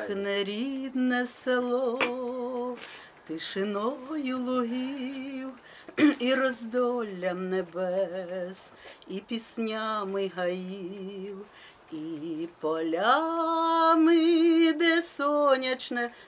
пахне рідне село, тишиною лугів і роздоллям небес, і піснями гаїв, і полями, де сонячне